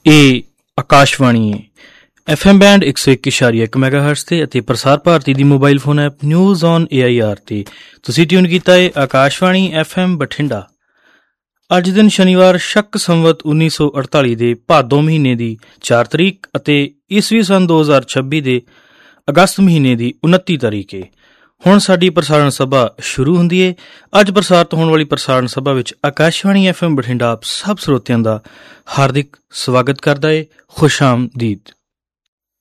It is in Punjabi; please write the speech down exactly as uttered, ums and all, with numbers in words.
ਇਹ ਆਕਾਸ਼ਵਾਣੀ ਹੈ। ਐਫ ਐਮ ਬੈਂਡ ਇੱਕ ਸੌ ਇੱਕ ਇਸ਼ਾਰੀਆ ਇੱਕ ਮੈਗਾ ਹਰਟਜ਼ ਤੇ ਅਤੇ ਪ੍ਰਸਾਰ ਭਾਰਤੀ ਦੀ mobile phone app news on A I R ਤੇ ਤੁਸੀਂ ਟਿਊਨ ਕੀਤਾ ਹੈ ਆਕਾਸ਼ਵਾਣੀ ਐਫ ਐਮ ਬਠਿੰਡਾ। ਅੱਜ ਦਿਨ ਸ਼ਨੀਵਾਰ ਸ਼ਕ ਸੰਵਤ ਉੱਨੀ ਸੌ ਅੜਤਾਲੀ ਦੇ ਭਾਦੋਂ ਮਹੀਨੇ ਦੀ ਚਾਰ ਤਰੀਕ ਅਤੇ ਈਸਵੀ ਸਨ ਦੋ ਹਜ਼ਾਰ ਛੱਬੀ ਦੇ ਅਗਸਤ ਮਹੀਨੇ ਦੀ ਉਨੱਤੀ ਤਾਰੀਖ ਹੈ। ਹੁਣ ਸਾਡੀ ਪ੍ਰਸਾਰਣ ਸਭਾ ਸ਼ੁਰੂ ਹੁੰਦੀ ਹੈ। ਅੱਜ ਪ੍ਰਸਾਰਿਤ ਹੋਣ ਵਾਲੀ ਪ੍ਰਸਾਰਣ ਸਭਾ ਵਿੱਚ ਆਕਾਸ਼ਵਾਣੀ ਐਫ ਐਮ ਬਠਿੰਡਾ ਆਪ ਸਭ ਸਰੋਤਿਆਂ ਦਾ ਹਾਰਦਿਕ ਸਵਾਗਤ ਕਰਦਾ ਹੈ। ਖੁਸ਼ ਆਮਦੀਦ।